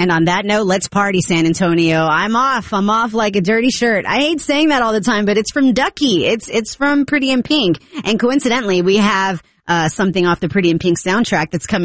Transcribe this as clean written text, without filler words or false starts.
And on that note, let's party, San Antonio. I'm off like a dirty shirt. I hate saying that all the time, but it's from Ducky. It's from Pretty in Pink. And coincidentally, we have something off the Pretty in Pink soundtrack that's coming